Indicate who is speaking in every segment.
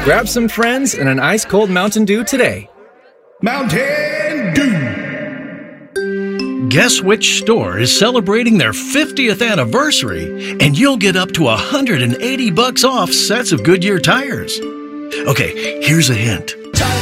Speaker 1: Grab some friends and an ice-cold Mountain Dew today.
Speaker 2: Mountain Dew.
Speaker 3: Guess which store is celebrating their 50th anniversary, and you'll get up to $180 off sets of Goodyear tires. Okay, here's a hint.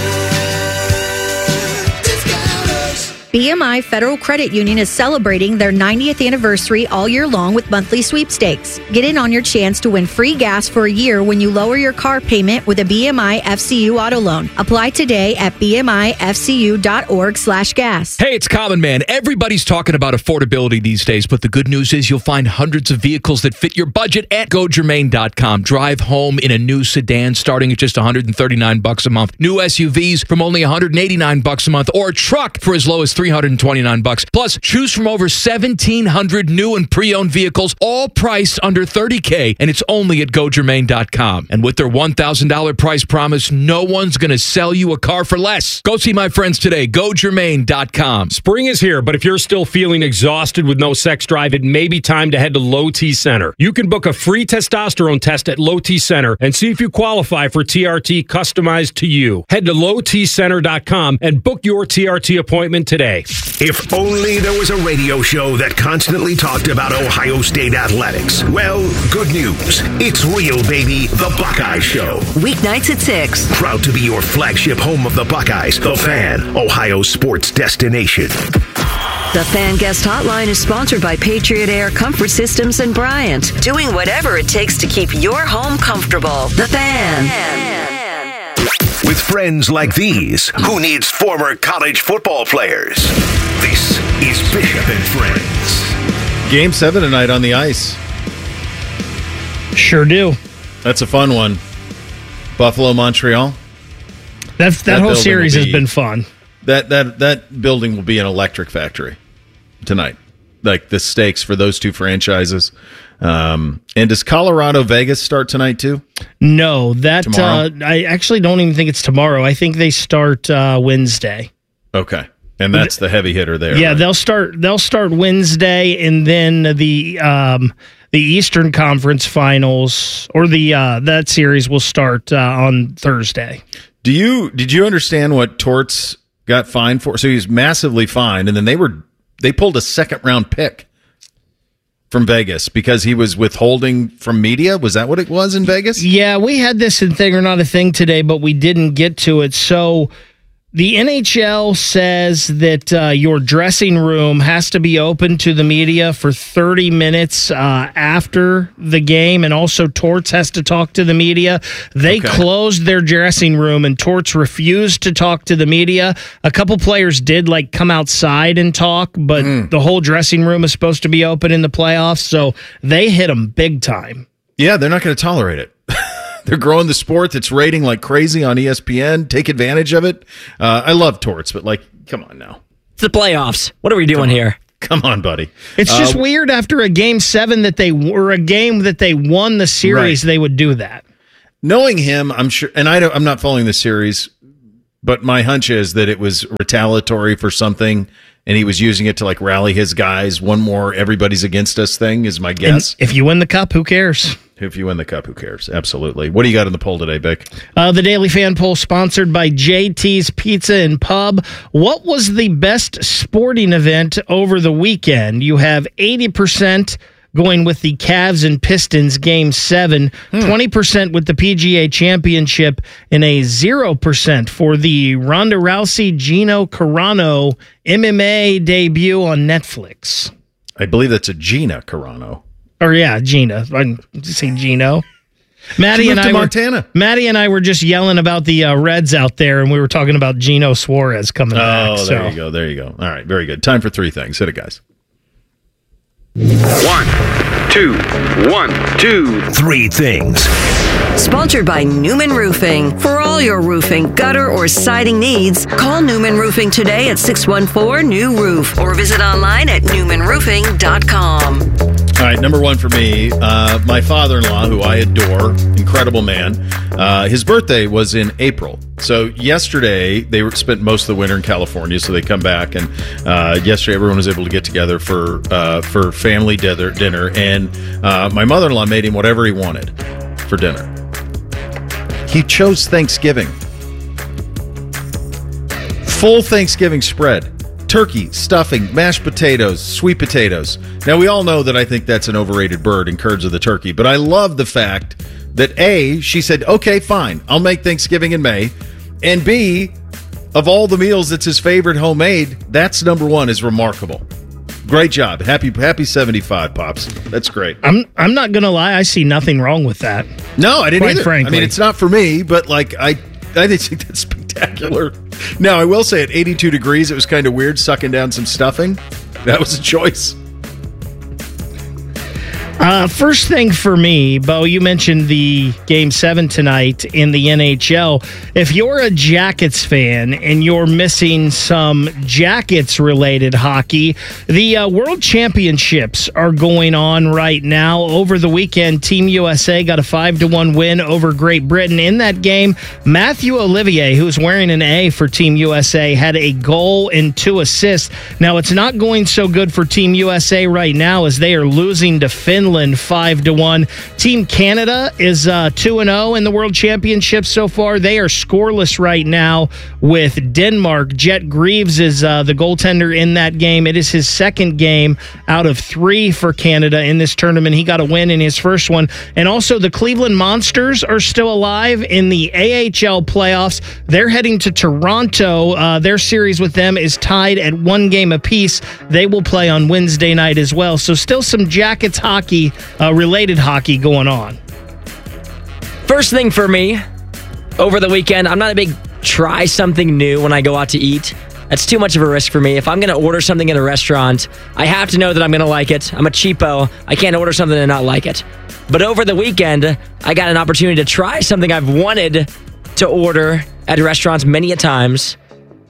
Speaker 4: BMI Federal Credit Union is celebrating their 90th anniversary all year long with monthly sweepstakes. Get in on your chance to win free gas for a year when you lower your car payment with a BMI FCU auto loan. Apply today at bmifcu.org/gas.
Speaker 5: Hey, it's Common Man. Everybody's talking about affordability these days, but the good news is you'll find hundreds of vehicles that fit your budget at GoGermain.com. Drive home in a new sedan starting at just $139 a month. New SUVs from only $189 a month, or a truck for as low as $329. Plus, choose from over 1,700 new and pre-owned vehicles, all priced under $30K, and it's only at GoGermain.com. And with their $1,000 price promise, no one's going to sell you a car for less. Go see my friends today. GoGermain.com.
Speaker 6: Spring is here, but if you're still feeling exhausted with no sex drive, it may be time to head to Low T Center. You can book a free testosterone test at Low T Center and see if you qualify for TRT customized to you. Head to lowtcenter.com and book your TRT appointment today.
Speaker 2: If only there was a radio show that constantly talked about Ohio State athletics. Well, good news. It's real, baby. The Buckeye Show.
Speaker 7: Weeknights at 6.
Speaker 2: Proud to be your flagship home of the Buckeyes. The Fan, Ohio's sports destination.
Speaker 7: The Fan Guest Hotline is sponsored by Patriot Air Comfort Systems and Bryant. Doing whatever it takes to keep your home comfortable. The Fan.
Speaker 2: With friends like these, who needs former college football players? This is Bishop and Friends.
Speaker 8: Game 7 tonight on the ice.
Speaker 9: Sure do.
Speaker 8: That's a fun one. Buffalo, Montreal.
Speaker 9: That whole series has been fun.
Speaker 8: That building will be an electric factory tonight. Like the stakes for those two franchises. And does Colorado Vegas start tonight too?
Speaker 9: No, I actually don't even think it's tomorrow. I think they start Wednesday.
Speaker 8: Okay, and that's the heavy hitter there.
Speaker 9: Yeah,
Speaker 8: right?
Speaker 9: they'll start Wednesday, and then the Eastern Conference Finals or that series will start on Thursday.
Speaker 8: Did you understand what Torts got fined for? So he's massively fined, and then they pulled a second round pick from Vegas because he was withholding from media. Was that what it was in Vegas?
Speaker 9: Yeah, we had this in Thing or Not a Thing today, but we didn't get to it. So the NHL says that your dressing room has to be open to the media for 30 minutes after the game, and also Torts has to talk to the media. They closed their dressing room, and Torts refused to talk to the media. A couple players did come outside and talk, but the whole dressing room is supposed to be open in the playoffs, so they hit him big time.
Speaker 8: Yeah, they're not going to tolerate it. They're growing the sport that's rating like crazy on ESPN. Take advantage of it. I love Torts, but come on now.
Speaker 10: It's the playoffs. What are we doing here?
Speaker 8: Come on, buddy.
Speaker 9: It's just weird after a game 7 a game that they won the series, right. They would do that.
Speaker 8: Knowing him, I'm sure, and I'm not following the series, but my hunch is that it was retaliatory for something, and he was using it to rally his guys. One more everybody's against us thing is my guess.
Speaker 9: And if you win the cup, who cares?
Speaker 8: If you win the cup, who cares? Absolutely. What do you got in the poll today, Vic?
Speaker 9: The Daily Fan Poll sponsored by JT's Pizza and Pub. What was the best sporting event over the weekend? You have 80% going with the Cavs and Pistons Game 7, 20% with the PGA Championship, and a 0% for the Ronda Rousey Gino Carano MMA debut on Netflix.
Speaker 8: I believe that's a Gina Carano.
Speaker 9: Or yeah, Gina. I'm saying Gino. Maddie and I were just yelling about the Reds out there, and we were talking about Gino Suarez coming back.
Speaker 8: Oh, there you go. All right, very good. Time for 3 things. Hit it, guys.
Speaker 2: 1, 2, 3 things.
Speaker 7: Sponsored by Newman Roofing. For all your roofing, gutter, or siding needs, call Newman Roofing today at 614-NEW-ROOF or visit online at newmanroofing.com.
Speaker 8: All right, number 1 for me, my father-in-law, who I adore, incredible man. His birthday was in April. So yesterday, they spent most of the winter in California, so they come back. And yesterday, everyone was able to get together for family dinner. And my mother-in-law made him whatever he wanted for dinner. He chose Thanksgiving. Full Thanksgiving spread. Turkey, stuffing, mashed potatoes, sweet potatoes. Now, we all know that I think that's an overrated bird in Curds of the Turkey, but I love the fact that A, she said, okay, fine, I'll make Thanksgiving in May, and B, of all the meals that's his favorite homemade, that's number one is remarkable. Great job. Happy 75, Pops. That's great.
Speaker 9: I'm not going to lie, I see nothing wrong with that.
Speaker 8: No, I didn't
Speaker 9: Quite
Speaker 8: either.
Speaker 9: frankly.
Speaker 8: I mean, it's not for me, but like I think that's spectacular. Now, I will say at 82 degrees, it was kind of weird sucking down some stuffing. That was a choice.
Speaker 9: First thing for me, Bo, you mentioned the Game 7 tonight in the NHL. If you're a Jackets fan and you're missing some Jackets-related hockey, the World Championships are going on right now. Over the weekend, Team USA got a 5-1 win over Great Britain. In that game, Matthew Olivier, who's wearing an A for Team USA, had a goal and 2 assists. Now, it's not going so good for Team USA right now as they are losing to Finland 5-1. Team Canada is 2-0 in the World Championships so far. They are scoreless right now with Denmark. Jet Greaves is the goaltender in that game. It is his second game out of 3 for Canada in this tournament. He got a win in his first one. And also the Cleveland Monsters are still alive in the AHL playoffs. They're heading to Toronto. Their series with them is tied at 1 game apiece. They will play on Wednesday night as well. So still some Jackets hockey, related hockey going on.
Speaker 10: First thing for me, over the weekend, I'm not a big try something new when I go out to eat. That's too much of a risk for me. If I'm going to order something at a restaurant, I have to know that I'm going to like it. I'm a cheapo. I can't order something and not like it. But over the weekend, I got an opportunity to try something I've wanted to order at restaurants many a times.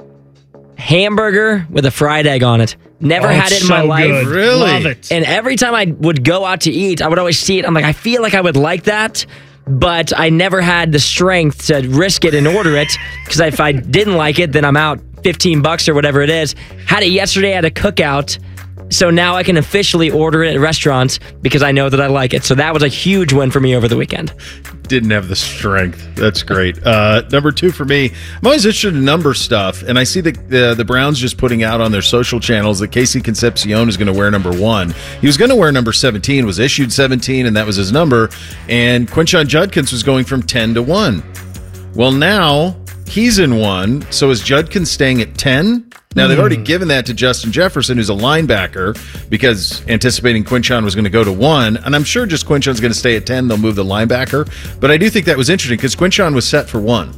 Speaker 10: Hamburger with a fried egg on it. Never had it in my life.
Speaker 9: Good.
Speaker 8: Really?
Speaker 9: Love it.
Speaker 10: And every time I would go out to eat, I would always see it. I'm like, I feel like I would like that, but I never had the strength to risk it and order it, because if I didn't like it, then I'm out $15 or whatever it is. Had it yesterday at a cookout, so now I can officially order it at restaurants because I know that I like it. So that was a huge win for me over the weekend.
Speaker 8: Didn't have the strength. That's great. Number 2 for me, I'm always interested in number stuff, and I see the Browns just putting out on their social channels that Casey Concepcion is going to wear number 1. He was going to wear number 17, was issued 17, and that was his number, and Quinshon Judkins was going from 10 to 1. Well, now he's in 1, so is Judkins staying at 10? Now, they've already given that to Justin Jefferson, who's a linebacker, because anticipating Quinshon was going to go to 1. And I'm sure just Quinshon's going to stay at 10. They'll move the linebacker. But I do think that was interesting because Quinshon was set for 1.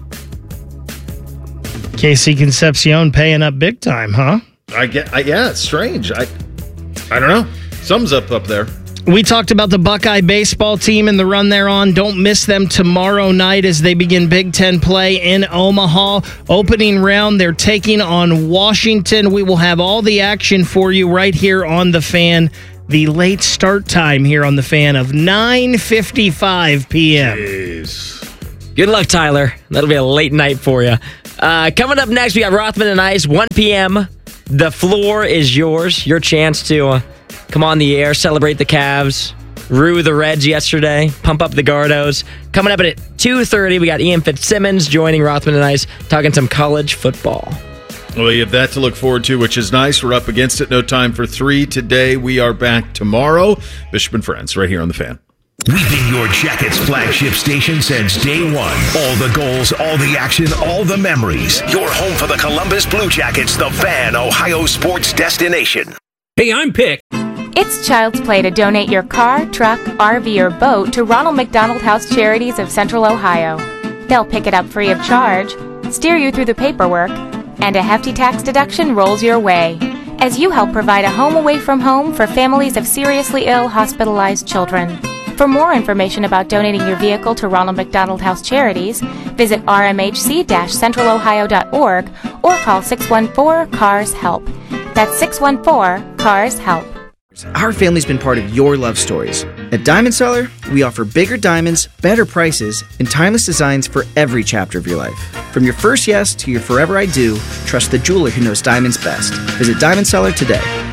Speaker 9: Casey Concepcion paying up big time, huh?
Speaker 8: Yeah, it's strange. I don't know. Something's up there.
Speaker 9: We talked about the Buckeye baseball team and the run they're on. Don't miss them tomorrow night as they begin Big Ten play in Omaha. Opening round, they're taking on Washington. We will have all the action for you right here on The Fan. The late start time here on The Fan of 9:55 p.m.
Speaker 8: Jeez.
Speaker 10: Good luck, Tyler. That'll be a late night for you. Coming up next, we got Rothman and Ice, 1 p.m. The floor is yours. Your chance to come on the air, celebrate the Cavs, rue the Reds yesterday, pump up the Gardos. Coming up at 2:30, we got Ian Fitzsimmons joining Rothman and Ice, talking some college football.
Speaker 8: Well, you have that to look forward to, which is nice. We're up against it. No time for 3 today. We are back tomorrow. Bishop and Friends, right here on The Fan.
Speaker 2: We've been your Jackets flagship station since day one. All the goals, all the action, all the memories. Your home for the Columbus Blue Jackets, The Fan, Ohio sports destination.
Speaker 11: Hey, I'm Pick.
Speaker 12: It's Child's Play to donate your car, truck, RV, or boat to Ronald McDonald House Charities of Central Ohio. They'll pick it up free of charge, steer you through the paperwork, and a hefty tax deduction rolls your way as you help provide a home away from home for families of seriously ill, hospitalized children. For more information about donating your vehicle to Ronald McDonald House Charities, visit rmhc-centralohio.org or call 614-CARS-HELP. That's 614-CARS-HELP.
Speaker 13: Our family's been part of your love stories. At Diamond Seller, we offer bigger diamonds, better prices, and timeless designs for every chapter of your life. From your first yes to your forever I do, trust the jeweler who knows diamonds best. Visit Diamond Seller today.
Speaker 14: I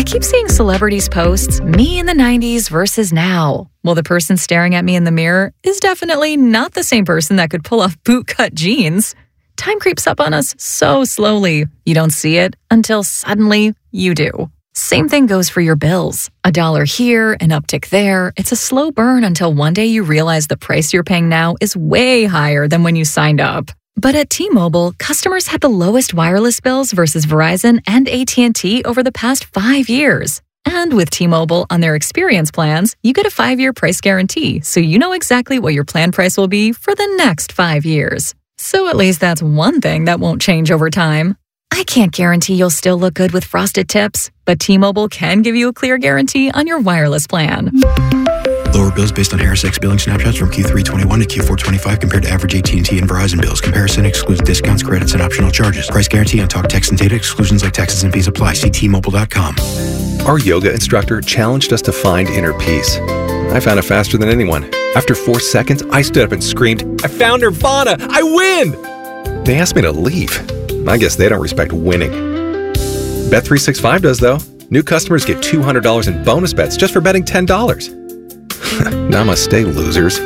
Speaker 11: keep seeing celebrities posts, me in the 90s versus now. Well, the person staring at me in the mirror is definitely not the same person that could pull off bootcut jeans. Time creeps up on us so slowly. You don't see it until suddenly you do. Same thing goes for your bills. $1 here, an uptick there. It's a slow burn until one day you realize the price you're paying now is way higher than when you signed up. But at T-Mobile, customers had the lowest wireless bills versus Verizon and AT&T over the past 5 years. And with T-Mobile on their experience plans, you get a 5-year price guarantee, so you know exactly what your plan price will be for the next 5 years. So at least that's one thing that won't change over time. I can't guarantee you'll still look good with frosted tips, but T-Mobile can give you a clear guarantee on your wireless plan.
Speaker 14: Lower bills based on HarrisX billing snapshots from Q3 21 to Q4 25 compared to average AT&T and Verizon bills. Comparison excludes discounts, credits, and optional charges. Price guarantee on talk, text, and data. Exclusions like taxes and fees apply. See T-Mobile.com.
Speaker 15: Our yoga instructor challenged us to find inner peace. I found it faster than anyone. After 4 seconds, I stood up and screamed, "I found Nirvana! I win!" They asked me to leave. I guess they don't respect winning. Bet365 does, though. New customers get $200 in bonus bets just for betting $10. Namaste, losers.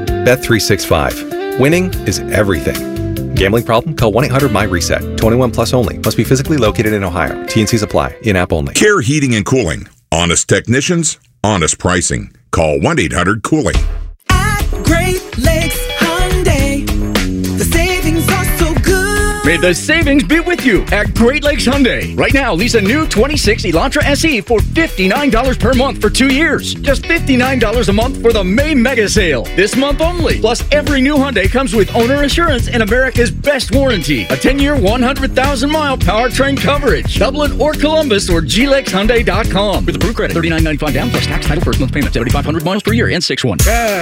Speaker 15: Bet365. Winning is everything. Gambling problem? Call 1-800-MY-RESET. 21 plus only. Must be physically located in Ohio. T&Cs apply. In-app only.
Speaker 16: Care Heating and Cooling. Honest technicians, honest pricing. Call 1-800-COOLING.
Speaker 17: At Great Lakes Hyundai, the savings are so good.
Speaker 18: May the savings be with you at Great Lakes Hyundai. Right now, lease a new 26 Elantra SE for $59 per month for 2 years. Just $59 a month for the May Mega Sale. This month only. Plus, every new Hyundai comes with owner assurance and America's best warranty. A 10-year, 100,000-mile powertrain coverage. Dublin or Columbus or GLEXHyundai.com. With approved credit, $39.95 down plus tax, title, first month payment, 7,500 miles per year, and 6-1.